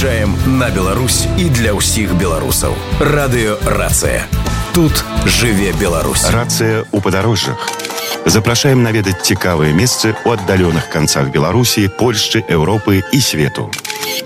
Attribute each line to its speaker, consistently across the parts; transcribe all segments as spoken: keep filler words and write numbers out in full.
Speaker 1: Выязджаем на Беларусь і для ўсіх беларусаў. Радыё «Рацыя». Тут жыве Беларусь.
Speaker 2: Рацыя ў падарожжах. Запрашаем наведаць цікавыя месцы ў аддаленых канцах Беларусі, Польшчы, Еўропы і свету.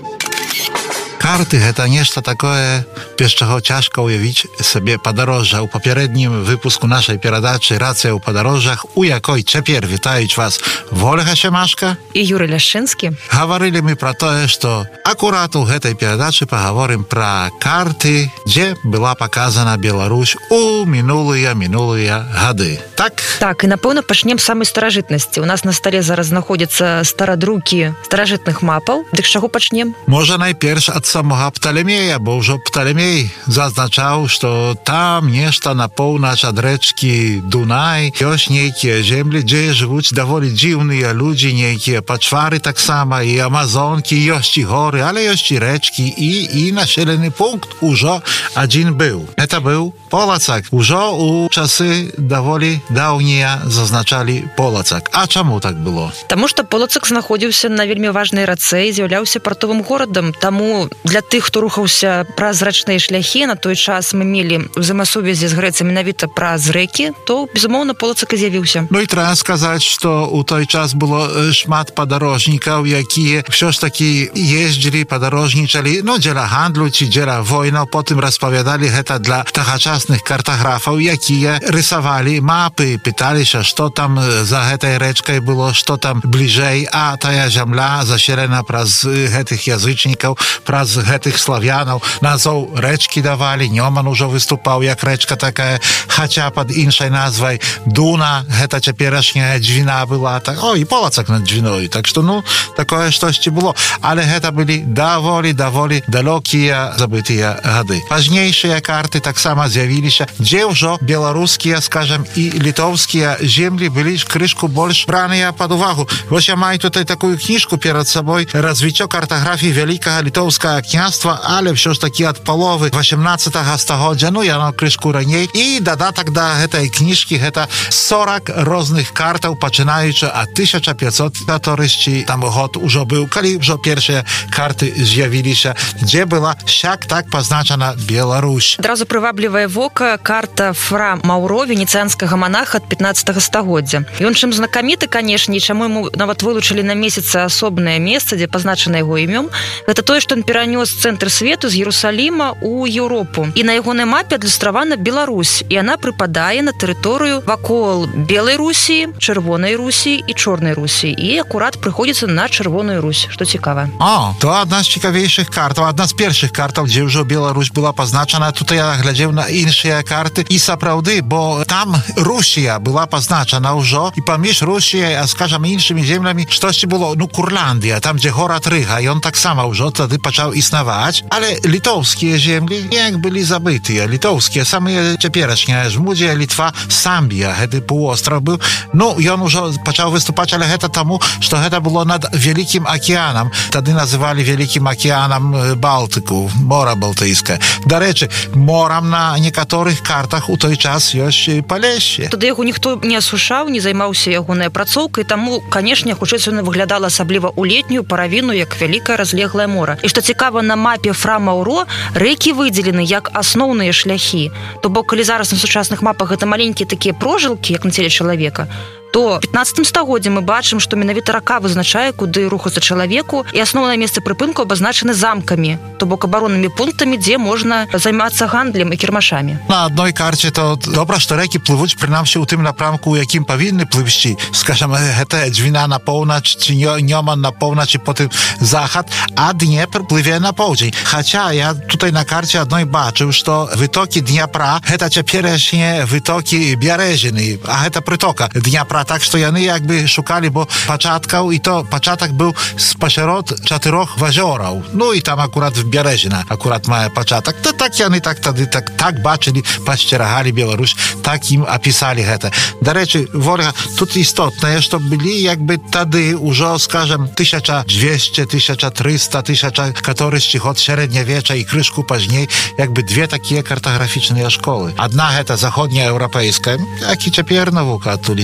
Speaker 3: Карты — гэта нешта такое, без чаго цяжка ўявіць сабе падарожжа. У папярэднім выпуску нашай перадачы «Рацыя ў падарожжах», у якой цяпер вітаюць вас Вольга Семашка
Speaker 4: і Юрый Ляшчынскі.
Speaker 3: Гаварылі мы пра тое, што акурат у гэтай перадачы пагаворым пра карты, дзе была паказана Беларусь у мінулыя мінулыя гады. Так?
Speaker 4: Так, і напэўна пачнем з самай старажытнасці. У нас на стале зараз знаходзяцца старадрукі старажытных мапаў. Дык з чаго пачнем?
Speaker 3: Можа найперш ад самога Пталемея, бо ўжо Пталемей зазначаў, што там нешта на поўнач ад рэчкі Дунай ёсць нейкія землі, дзе жывуць даволі дзіўныя людзі, нейкія пачвары таксама, і амазонкі, ёсць і горы, але ёсць і рэчкі, і, і населены пункт ужо адзін быў. Гэта быў Полацак. Ужо у часы даволі даўнія зазначалі Полацак. А чаму так было?
Speaker 4: Таму што Полацак знаходзіўся на вельмі важнай рацэ і з'яўляўся партовым горадам. Таму для тых, хто рухаўся праз рачныя шляхі, на той час мы мелі ўзаемасувязі з Грэцыяй менавіта праз рэкі, то, безумоўна, Полацак і з'явіўся.
Speaker 3: Ну і трэба сказаць, што ў той час было шмат падарожнікаў, якія ўсё ж такі ездзілі, падарожнічалі, ну, дзеля гандлю ці дзеля войнаў, потым распавядалі гэта для тагачасных картаграфаў, якія рысавалі мапы, пыталіся, што там за гэтай рэчкай было, што там бліжэй, а тая зямля заселена праз гэтых язычнікаў, праз гэтых славянаў, назоў рэчкі давалі, Нёман ужо выступаў як рэчка такая, хаця пад іншай назвай Дуна, гэта цяперашняя Дзвіна была, так, о, і Полацак над Дзвіною, так што, ну, такое штосьці было, але гэта былі даволі, даволі далёкія забытыя гады. Пазнейшыя карты таксама з'явіліся, дзе ўжо беларускія, скажам, і літоўскія землі былі крышку больш браныя пад увагу. Вось я маю tutaj такую кніжку перад сабой, развіццё картаграфіі вялікага літоўскага княства, але ўсё ж такі ад паловы васемнаццатага стагоддзя, ну, яно крышку раней, і дадатак да гэтай кніжкі гэта сорак розных картаў, пачынаючы ад тысяча пятьсот каторысці там год ужо быў, калі ўжо першыя карты з'явіліся, дзе была сяк так пазначана Беларусь.
Speaker 4: Адразу прываблівае вока карта Фра Маўро, венецыянскага манаха ад пятнаццатага стагоддзя. Ён чым знакаміты, канешне, і чаму яму нават вылучылі на месяца асобнае месца, дзе пазначана яго імём, гэта тое, што ён перанёс цэнтр свету з Іерусаліма ў Еўропу. І на ягонай мапе адлюстравана Беларусь, і яна прыпадае на тэрыторыю вакол Белай Русі, Чырвонай Русі і Чорнай Русі. І акурат прыходзіцца на Чырвоную Русь, што цікава.
Speaker 3: О, то адна з цікавейшых картаў, адна з першых картаў, дзе ўжо Беларусь была пазначана. Тут я глядзеў на іншыя карты, і сапраўды, бо там Русія была пазначана ўжо, і паміж Русіяй, а, скажам, іншымі землямі штосьці было, ну, Курландія, там, дзе горад Рыга, ён таксама ўжо тады пачаў існаваць, але літоўскія землі як былі забытыя. Літоўскія, самыя цяперашнія, Жмудзія, Літва, Самбія, гэты паўвостраў быў. Ну, ён ужо пачаў выступаць, але гэта таму, што гэта было над Вялікім акіянам. Тады называлі Вялікім акіянам Балтыку, мора Балтыйскае. Дарэчы, морам на некаторых картах у той час ёсць Палешще.
Speaker 4: Туды яго ніхто не асушаў, не займаўся ягонай апрацоўкай, таму, канешне, хутчэй яна выглядала асабліва ў летнюю паравіну як вялікае разлеглае мора. І што цікава, на мапе Фра Маўро рэкі выдзелены як асноўныя шляхі. То бок, калі зараз на сучасных мапах гэта маленькія такія прожылкі, як на целе чалавека, то ў пятнаццатым стагоддзі мы бачым, што менавіта рака вызначае, куды рухацца чалавеку, і асноўнае месца прыпынку абазначаны замкамі, то бок абароннымі пунктамі, дзе можна займацца гандлем і кірмашамі.
Speaker 3: На адной карце то добра, што рэкі плывуць прынамсі ў тым напрамку, у якім павінны плывсці. Скажам, гэта Дзвіна на поўнач, ці Нёман на поўнач, і потым захад, а Днепр плыве на поўдзень. Хаця я tutaj на карце адной бачыў, што вытокі Дняпра гэта цяперашнія вытокі Бярэзіны, а гэта прытока Дняпра. Так што яны як бы шукалі, бо пачаткаў, і то пачатак быў спасярод чатырох вазёраў. Ну і там акурат Бярэзіна акурат мае пачатак. То так яны так тады так, так бачылі, пасцерагалі Беларусь, так ім апісалі гэта. Дарэчы, Вольга, тут істотнае, што былі як бы тады ўжо, скажам, тысяча дзвесце, тысяча трыста, тысяча каторысці год сярэднявеча і крышку пазней, як бы две такія картаграфічныя школы. Адна гэта заходняя еўрапейская, як і цяпер навука адтуль ідзе, не?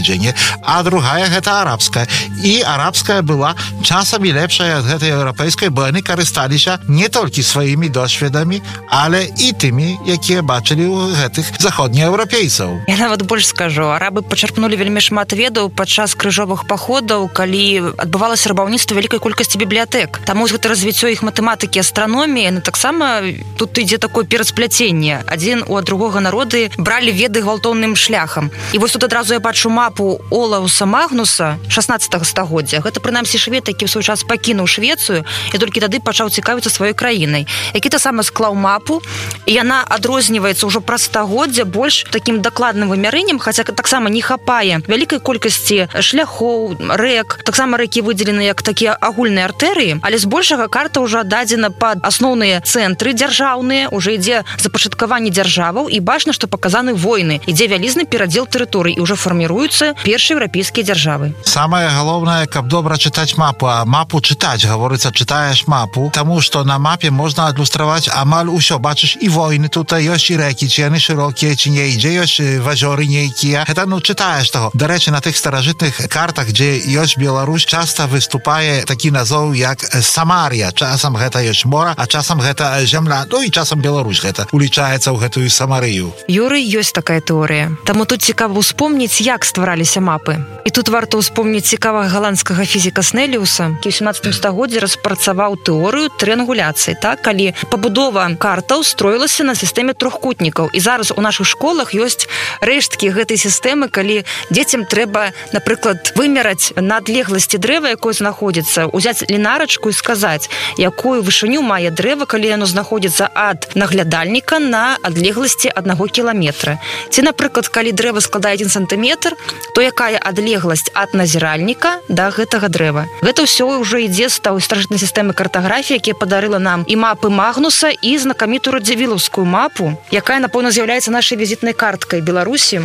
Speaker 3: а другая гэта арабская. І арабская была часамі лепшая ад гэтай еўрапейскай, бо яны карысталіся не толькі сваімі досведамі, але і тымі, якія бачылі ў гэтых заходнееўрапейцаў.
Speaker 4: Я нават больш скажу, арабы пачарпнулі вельмі шмат ведаў падчас крыжовых паходаў, калі адбывалася рабаўніцтва вялікай колькасці бібліятэк. Таму гэта развіццё іх матэматыкі, астраноміі, ну таксама тут ідзе такое пераспляценне. Адзін у другога народы бралі веды гвалтоўным шляхам. І вось тут адразу я бачу мапу Олаўса Магнуса шаснаццатага стагоддзя. Гэта прынамсі швед, які ў свой час пакінуў Швецыю і толькі тады пачаў цікавіцца сваёй краінай. Які таксама склаў мапу, і яна адрозніваецца ўжо праз стагоддзя больш такім дакладным вымярэннем, хаця таксама не хапае вялікай колькасці шляхоў, рэк, таксама рэкі выдзелены як такія агульныя артэрыі, але збольшага карта ўжо дадзена пад асноўныя цэнтры дзяржаўныя, уже ідзе запачаткаванне дзяржаваў і бачна, што паказаны войны, ідзе вялізны перадзел тэрыторый і ўжо фарміруюцца першыя еўрапейскія дзяржавы.
Speaker 3: Самае галоўнае, каб добра чытаць мапу, а мапу чытаць, гаворыцца, чытаеш мапу, таму што на мапе можна адлюстраваць амаль усё. Бачыш і войны, тут ёсць і рэкі, ці яны шырокія, ці не, ідзе ёсць вазёры нейкія. Гэта, ну, чытаеш таго. Дарэчы, на тых старажытных картах, дзе ёсць Беларусь, часта выступае такі назоў, як Самарія. Часам гэта ёсць мора, а часам гэта зямля. Ну і часам Беларусь гэта улічаецца ў гэтую Самарыю.
Speaker 4: Юрый, ёсць такая тэорыя. Таму тут цікава ўспомніць, як ствараліся мапы. І тут варта ўспомніць цікавага галандскага фізіка Снеліуса, які ў сямнаццатым стагоддзі распрацаваў тэорыю трыангуляцыі, так, калі пабудова картаў строілася на сістэме трохкутнікаў. І зараз у нашых школах ёсць рэшткі гэтай сістэмы, калі дзецям трэба, напрыклад, вымераць на адлегласці дрэва, якое знаходзіцца, узяць лінарачку і сказаць, якую вышыню мае дрэва, калі яно знаходзіцца ад наглядальніка на адлегласці аднаго кіламетра. Ці, напрыклад, калі дрэва складае адзін сантыметр, то якая адлегласць ад назіральніка да гэтага дрэва. Гэта ўсё ўжо ідзе з той старажытнай сістэмы картаграфіі, якія падарыла нам і мапы Магнуса, і знакамітую радзівілаўскую мапу, якая, напэўна, з'яўляецца нашай візітнай карткай Беларусі.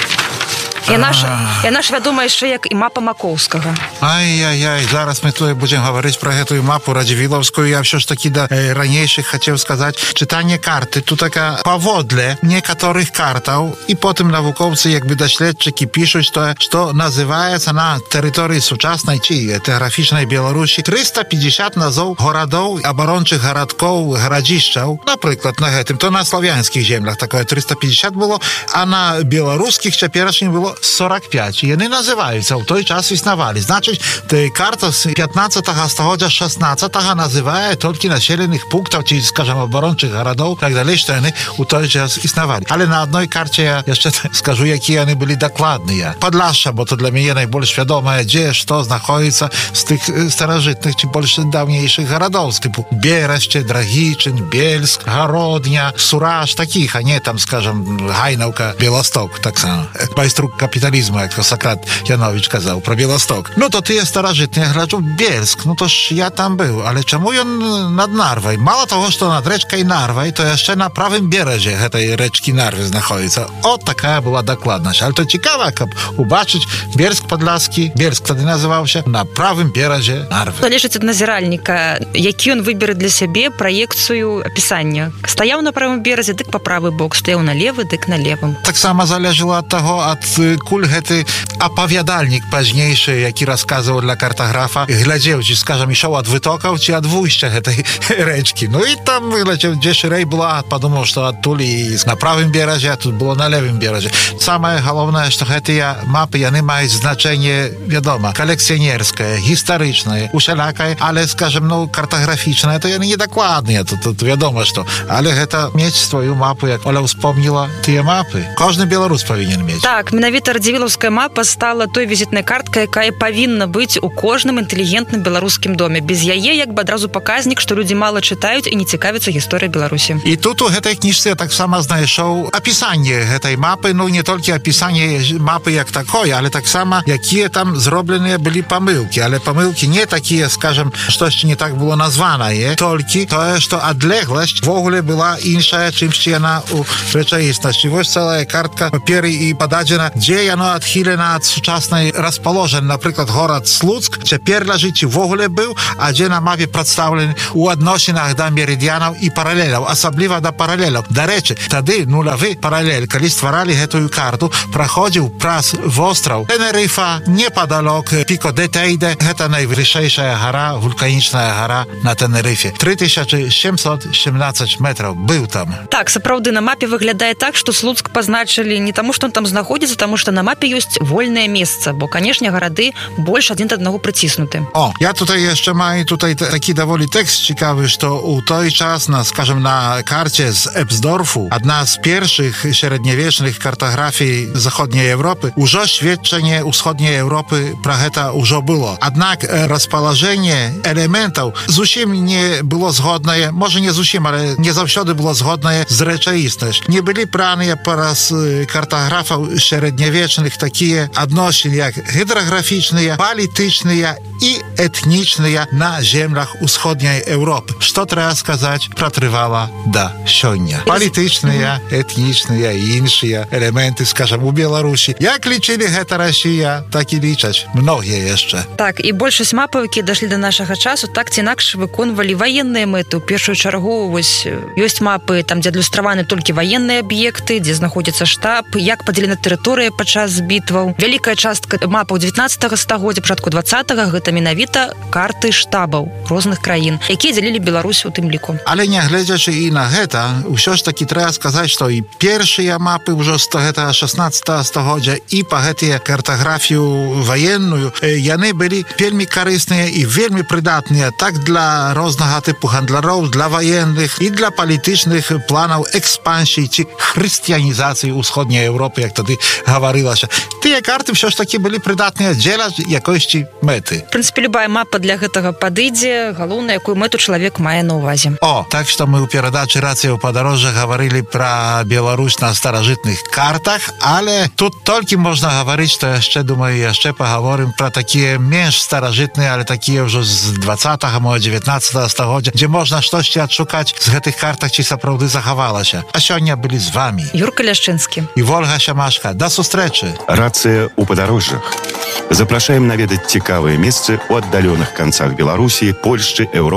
Speaker 4: Яна ж, яна ж вядома яшчэ як і мапа Макоўскага.
Speaker 3: Ай-яй-яй, зараз мы тут будзем гаварыць пра гэтую мапу радзівілаўскую. Я ўсё ж такі да э, ранейшых хацеў сказаць, чытанне карты тут така паводле некаторых картаў, і потым навукоўцы, як бы даследчыкі, пішуць тое, што называецца на тэрыторыі сучаснай ці этнаграфічнай Беларусі трыста пятьдесят назоў горадоў, абарончых гарадкоў, гарадзішчаў. Напрыклад, на гэтым, то на славянскіх землях такое трыста пятьдесят было, а на беларускіх цяперашнім было сорок пять. Яны называюцца, ў той час існавалі. Значыць, карта з пятнаццатага стагоддзя шаснаццатага называе толькі населеных пунктаў ці, скажам, абарончых гарадоў, так далей, што яны ў той час існавалі. Але на адной карце я яшчэ скажу, якія яны былі дакладныя. Падляшша, бо то для мяне найбольш вядомае, дзе што знаходзіцца з тых старажытных ці больш даўнейшых гарадоў, з тыпу Берашце, Драгічын, Бельск, Гародня, Сураж, такіх, а не там, скажам, Гайнаўка, Беласток, таксама. Байструк капіталізму, як Сократ Янович казаў про Беласток. Ну то тыя старажытныя, гляджу, Бельск, ну то ж я там быў, але чаму ён над Нарвай? Мало того, што над рэчкай Нарвай, то яшчэ на правым беразе гэтай рэчкі Нарвы знаходзіцца. От такая была дакладнасць. Але то цікава, каб убачыць Бельск Падляскі, Бельск тады называўся, на правым беразе Нарвы.
Speaker 4: Залежыць ад назіральніка, які ён выберэ для сябе праекцыю апісання. Стаяў на правым беразе, дык па правы бок, стаяў на левы, дык на левым.
Speaker 3: Таксама залежала ад таго, ад куль гэты апавядальнік пазнейшы, які расказваў для картаграфа, глядзеў, ці, скажам, ішоў ад вытокаў, ці ад вуйшча гэтай рэчкі. Ну і там глядзеў, дзе шырэй была, падумаў, што адтуль і на правым беразе, а тут было на левым беразе. Самае галоўнае, што гэтыя мапы, яны маюць значэнне, вядома, калекцыянерскае, гістарычнае, усялякае, але, скажам, ну, картаграфічнае, то яны недакладныя, тут, тут вядома, што. Але гэта мець сваю мапу, як Оля ўспомніла, тыя мапы. Кожны беларус павінен мець.
Speaker 4: Так, менавіта радзівілаўская мапа стала той візітнай карткай, якая павінна быць у кожным інтэлігентным беларускім доме. Без яе як бы адразу паказнік, што людзі мала чытаюць і не цікавяцца гісторыяй Беларусі.
Speaker 3: І тут у гэтай кніжцы я таксама знайшоў апісанне гэтай мапы, ну не толькі апісанне мапы як такой, але таксама якія там зробленыя былі памылкі, але памылкі не такія, скажам, штосьці не так было названае, толькі тое, што адлегласць ввогуле была іншая, чымсьці яна у рэчаіснасці. Вось цэлая картка паперы і пададзена, дзе дзе яно адхілена ад сучаснай расположаны, напрыклад, горад Слуцк цяпер ляжыць і ввогуле быў, а дзе на мапе прадстаўлены у адносінах да мерыдыянаў і паралеляў, асабліва да паралеляў. Дарэчы, тады нулявы паралель, калі стваралі гэтую карту, праходзіў праз востраў Тенерыфа, непадалок Піко де Тейде, гэта найвышэйшая гара, вулканічная гара на Тенерыфе. тры тысячы сямсот сямнаццаць метраў быў там.
Speaker 4: Так, сапраўды, на мапе выглядае так, што Слуцк пазначылі не таму, што он там знаходзіцца, таму што на мапе ёсць вольнае месца, бо, канешне, гарады больш адзін да аднаго прыціснуты.
Speaker 3: О, я tutaj jeszcze маю tutaj taki доволі тэкст цікавы, што у той час, на, скажем, на карце з Эпсдорфу, адна з першых сярэднявечных картаграфій заходняй Европы, ужо сведчанне усходняй Европы пра гэта ўжо было. Аднак распалажэнне элементаў зусім не было згоднае, можа не зусім, але не заўсёды было згоднае з рэчаіснасць. Не былі праныя праз картаграфаў сярэднявечных такія адносіны, як гідраграфічныя, палітычныя і этнічныя на землях усходняй Европы. Што трэба сказаць, пратрывала да сёння. Палітычныя, этнічныя і іншыя элементы, скажам, у Беларусі. Як лічылі гэта Расія, так і лічаць многія яшчэ.
Speaker 4: Так, і большасць мапаў, якія дашлі да нашага часу, так ці інакш выконвалі ваенныя мэты. У першую чаргу вось ёсць мапы, там, дзе адлюстраваны толькі ваенныя аб'екты, дзе знаходзіцца штаб, як падзелена тэрыторыя падчас бітваў. Вялікая частка мапаў дзевятнаццатага стагоддзя, пачатку дваццатага, гэта менавіта карты штабаў розных краін, якія дзялілі Беларусь у тым ліку.
Speaker 3: Але нягледзячы і на гэта, ўсё ж такі трэба сказаць, што і першыя мапы ўжо з гэтага шаснаццатага стагоддзя і па гэтыя картаграфію ваенную, яны былі вельмі карысныя і вельмі прыдатныя так для рознага тыпу гандляроў, для ваенных і для палітычных планаў экспансіі ці хрысціянізацыі ўсходняй Европы, як тады гаварылася. Тыя карты ўсё ж такі былі прыдатныя дзеля якосці мэты.
Speaker 4: В прынцыпе, любая мапа для гэтага падыдзе, галоўна, якую мэту чалавек мае на ўвазе.
Speaker 3: О, так што мы ў перадачы «Рацыя ў падарожжа» гаварылі пра Беларусь на старажытных картах, але тут толькі можна гаварыць, што яшчэ, думаю, яшчэ пагаворым пра такія менш старажытныя, але такія ўжо з дваццатага, мо дзевятнаццатага стагоддзя, дзе можна штосьці адшукаць з гэтых картах, ці сапраўды захавалася. А сёння былі з вамі
Speaker 4: Юрка Ляшчынскі
Speaker 3: і Вольга Сямашка. Да сустрэчы.
Speaker 2: Рацыя ў падарожжах. Запрашаем наведаць цікавыя месцы ў аддаленых канцах Беларусі, Польшчы, Европы